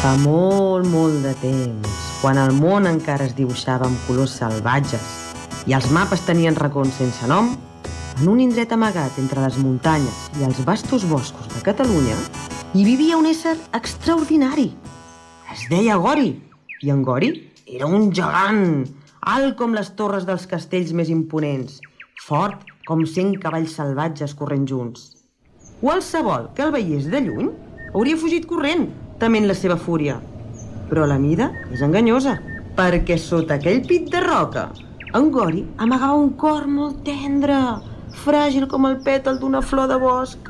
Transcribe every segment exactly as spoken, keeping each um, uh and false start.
Fa molt, molt de temps, quan el món encara es dibuixava amb colors salvatges i els mapes tenien racons sense nom, en un indret amagat entre les muntanyes i els vastos boscos de Catalunya hi vivia un ésser extraordinari. Es deia Gori, i en Gori era un gegant, alt com les torres dels castells més imponents, fort com cent cavalls salvatges corrent junts. Qualsevol que el veiés de lluny hauria fugit corrent, tement la seva fúria. Però la mida és enganyosa, perquè sota aquell pit de roca, en Gori amagava un cor molt tendre, fràgil com el pètal d'una flor de bosc.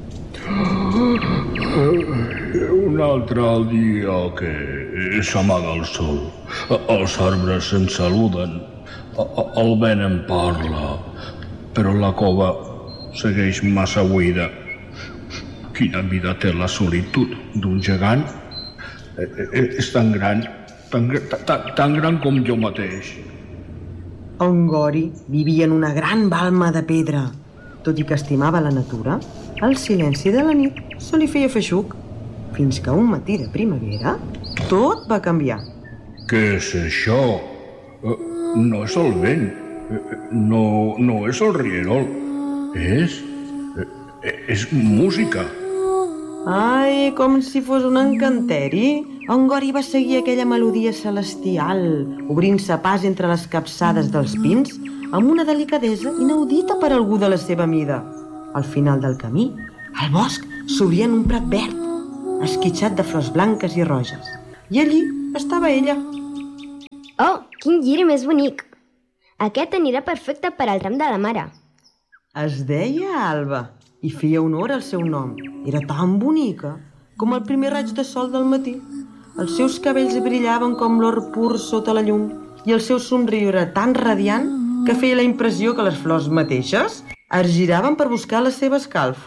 Un altre dia que s'amaga el sol, els arbres se'n saluden, el vent en parla, però la cova segueix massa buida. Quina vida té la solitud d'un gegant? És tan gran, tan, tan, tan gran com jo mateix. En Gori vivia en una gran balma de pedra. Tot i que estimava la natura, el silenci de la nit se li feia feixuc, fins que un matí de primavera tot va canviar. Què és això? No és el vent, no, no és el rierol, és... és música. Ai, com si fos un encanteri, en Gori va seguir aquella melodia celestial, obrint-se pas entre les capçades dels pins amb una delicadesa inaudita per algú de la seva mida. Al final del camí, el bosc s'obria en un prat verd, esquitxat de flors blanques i roges. I allí estava ella. Oh, quin lliri més bonic! Aquest anirà perfecte per al tram de la mare. Es deia Alba i feia honor al seu nom. Era tan bonica com el primer raig de sol del matí. Els seus cabells brillaven com l'or pur sota la llum i el seu somriure era tan radiant que feia la impressió que les flors mateixes es giraven per buscar la seva escalf.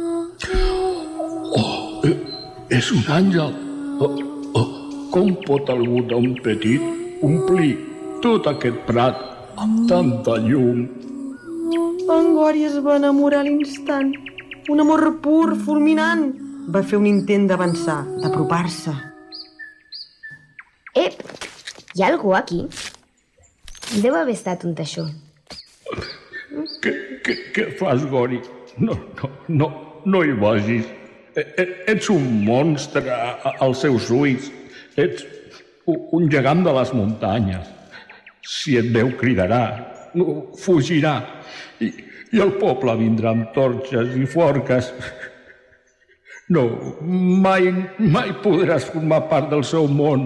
Oh, és un àngel! Oh, oh, com pot algú tan petit omplir tot aquest prat amb tanta llum? En Gori es va enamorar a l'instant. Un amor pur, fulminant. Va fer un intent d'avançar, d'apropar-se. Ep, hi ha algú aquí? Deu haver estat un teixó. Què, què, què fas, Gori? No, no, no, no hi vagis. Ets un monstre als seus ulls. Ets un gegant de les muntanyes. Si et veu, cridarà, fugirà. I, i el poble vindrà amb torxes i forques. No, mai, mai podràs formar part del seu món.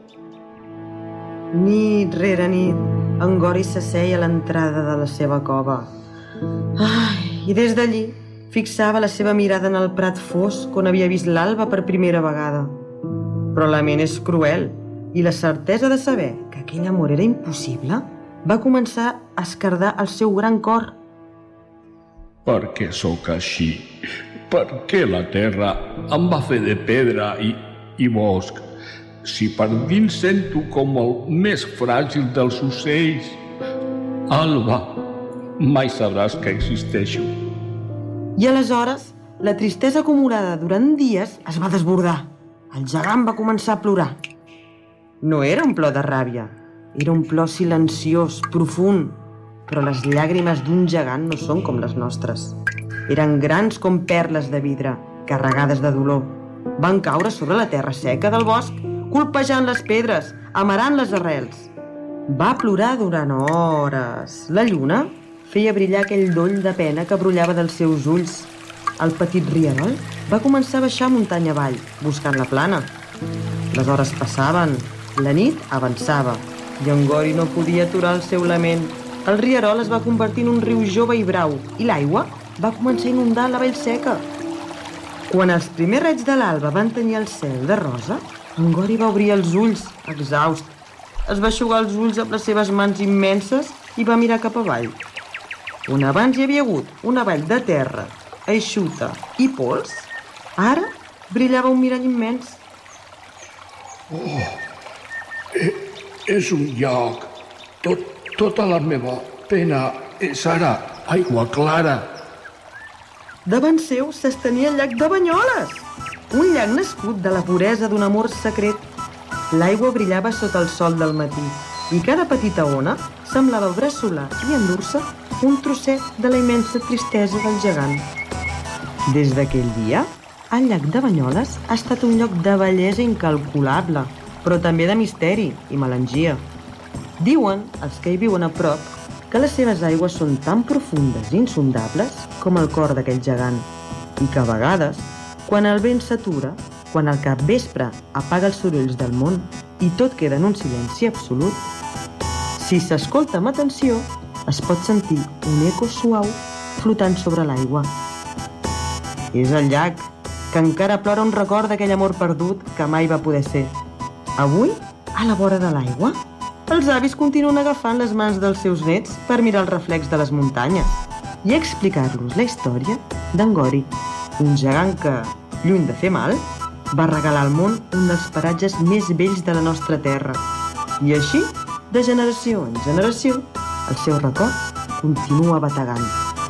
Nit rere nit, en Gori s'asseia a l'entrada de la seva cova. Ai, i des d'allí fixava la seva mirada en el prat fosc on havia vist l'alba per primera vegada. Però la ment és cruel i la certesa de saber que aquell amor era impossible va començar a esquerdar el seu gran cor. Per què sóc així? Per què la terra em va fer de pedra i, i bosc? Si per dins sento com el més fràgil dels ocells. Alba, mai sabràs que existeixo. I aleshores, la tristesa acumulada durant dies es va desbordar. El gegant va començar a plorar. No era un plor de ràbia, era un plor silenciós, profund. Però les llàgrimes d'un gegant no són com les nostres. Eren grans com perles de vidre, carregades de dolor. Van caure sobre la terra seca del bosc, colpejant les pedres, amarant les arrels. Va plorar durant hores. La lluna feia brillar aquell doll de pena que brollava dels seus ulls. El petit rierol va començar a baixar muntanya avall, buscant la plana. Les hores passaven, la nit avançava, i en Gori no podia aturar el seu lament. El rierol es va convertir en un riu jove i brau i l'aigua va començar a inundar la vall seca. Quan els primers raigs de l'alba van tenyir el cel de rosa, en Gori va obrir els ulls, exhaust. Es va eixugar els ulls amb les seves mans immenses i va mirar cap avall. On abans hi havia hagut una vall de terra, eixuta i pols, ara brillava un mirall immens. Oh, és un llac. Tot Tota la meva pena és ara aigua clara. Davant seu s'estenia el llac de Banyoles. un llac nascut de la puresa d'un amor secret. L'aigua brillava sota el sol del matí i cada petita ona semblava bressolar i endur-se un trosset de la immensa tristesa del gegant. Des d'aquell dia, el llac de Banyoles ha estat un lloc de bellesa incalculable, però també de misteri i melangia. Diuen, els que hi viuen a prop, que les seves aigües són tan profundes i insondables com el cor d'aquell gegant i que a vegades, quan el vent s'atura, quan el capvespre apaga els sorolls del món i tot queda en un silenci absolut, si s'escolta amb atenció, es pot sentir un eco suau flotant sobre l'aigua. És el llac, que encara plora un record d'aquell amor perdut que mai va poder ser. Avui, a la vora de l'aigua, els avis continuen agafant les mans dels seus nets per mirar el reflex de les muntanyes i explicar-los la història d'en Gori, un gegant que, lluny de fer mal, va regalar al món un dels paratges més bells de la nostra terra. I així, de generació en generació, el seu record continua bategant.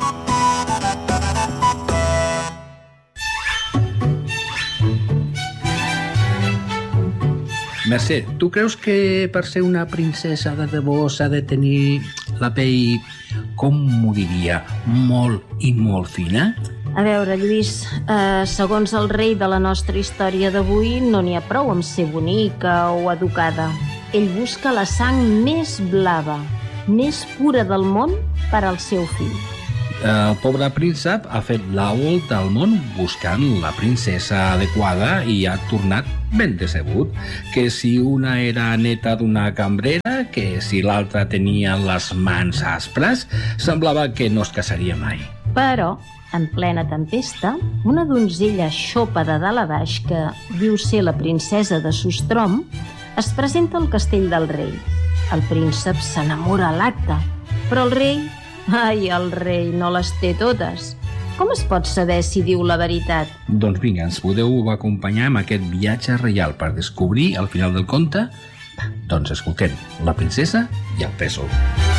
Mercè, tu creus que per ser una princesa de debò s'ha de tenir la pell, com m'ho diria, molt i molt fina? A veure, Lluís, eh, segons el rei de la nostra història d'avui, no n'hi ha prou amb ser bonica o educada. Ell busca la sang més blava, més pura del món per al seu fill. El pobre príncep ha fet la volta al món buscant la princesa adequada i ha tornat ben decebut, que si una era neta d'una cambrera, que si l'altra tenia les mans aspres, semblava que no es casaria mai. Però, en plena tempesta, una donzella xopa de dalt a baix que diu ser la princesa de Sustrom es presenta al castell del rei. El príncep s'enamora a l'acte, però el rei... Ai, el rei no les té totes. Com es pot saber si diu la veritat? Doncs vinga, ens podeu acompanyar en aquest viatge reial per descobrir al final del conte? Doncs escoltem La princesa i el pèsol.